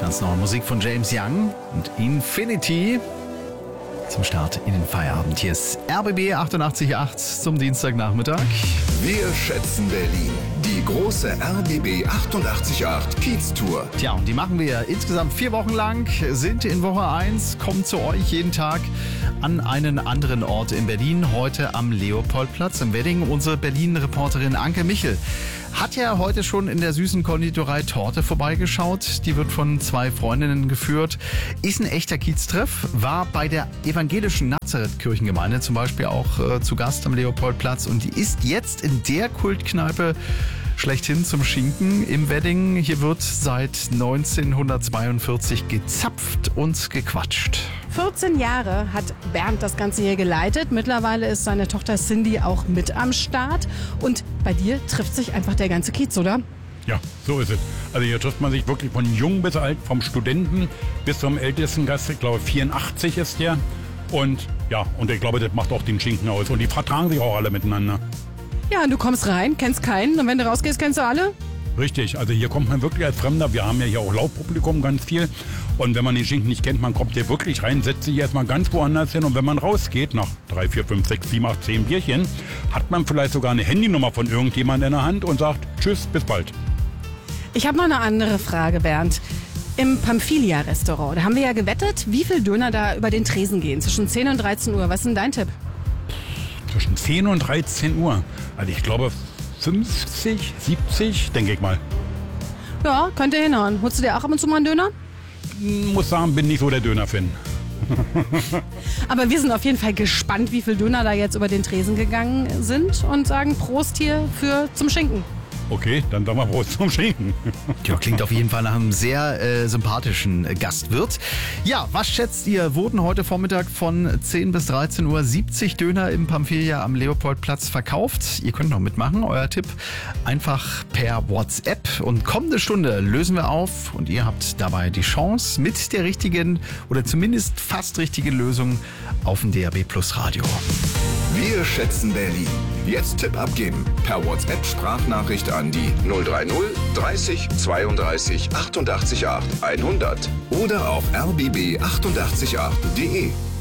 Ganz neue Musik von James Young und Infinity zum Start in den Feierabend. Hier ist RBB 88.8 zum Dienstagnachmittag. Wir schätzen Berlin. Die große RBB 88.8 Kiez-Tour. Tja, und die machen wir insgesamt 4 Wochen lang, sind in Woche 1, kommen zu euch jeden Tag an einen anderen Ort in Berlin. Heute am Leopoldplatz im Wedding. Unsere Berlin-Reporterin Anke Michel hat ja heute schon in der süßen Konditorei Torte vorbeigeschaut. Die wird von 2 Freundinnen geführt. Ist ein echter Kieztreff. War bei der evangelischen Nazareth-Kirchengemeinde zum Beispiel auch zu Gast am Leopoldplatz. Und die ist jetzt in der Kultkneipe schlechthin zum Schinken im Wedding. Hier wird seit 1942 gezapft und gequatscht. 14 Jahre hat Bernd das Ganze hier geleitet. Mittlerweile ist seine Tochter Cindy auch mit am Start. Und bei dir trifft sich einfach der ganze Kiez, oder? Ja, so ist es. Also hier trifft man sich wirklich von jung bis alt, vom Studenten bis zum ältesten Gast. Ich glaube 84 ist der. Und ja, und ich glaube, das macht auch den Schinken aus. Und die vertragen sich auch alle miteinander. Ja, und du kommst rein, kennst keinen. Und wenn du rausgehst, kennst du alle? Richtig, also hier kommt man wirklich als Fremder. Wir haben ja hier auch Laufpublikum ganz viel. Und wenn man den Schinken nicht kennt, man kommt hier wirklich rein, setzt sich erstmal ganz woanders hin. Und wenn man rausgeht, nach 3, 4, 5, 6, 7, 8, 10 Bierchen, hat man vielleicht sogar eine Handynummer von irgendjemandem in der Hand und sagt, tschüss, bis bald. Ich habe noch eine andere Frage, Bernd. Im Pamphilia-Restaurant, da haben wir ja gewettet, wie viel Döner da über den Tresen gehen. Zwischen 10 und 13 Uhr. Was ist denn dein Tipp? Zwischen 10 und 13 Uhr. Also ich glaube 50, 70, denke ich mal. Ja, könnte hinhauen. Holst du dir auch ab und zu mal einen Döner? Muss sagen, bin nicht so der Döner-Fan. Aber wir sind auf jeden Fall gespannt, wie viel Döner da jetzt über den Tresen gegangen sind und sagen Prost hier zum Schinken. Okay, dann sagen wir Prost zum Schinken. Ja, klingt auf jeden Fall nach einem sehr sympathischen Gastwirt. Ja, was schätzt ihr? Wurden heute Vormittag von 10 bis 13 Uhr 70 Döner im Pamphilia am Leopoldplatz verkauft? Ihr könnt noch mitmachen. Euer Tipp einfach per WhatsApp. Und kommende Stunde lösen wir auf und ihr habt dabei die Chance mit der richtigen oder zumindest fast richtigen Lösung auf dem DAB Plus Radio. Wir schätzen Berlin. Jetzt Tipp abgeben. Per WhatsApp-Sprachnachricht an die 030 30 32 88 8 100 oder auf rbb888.de.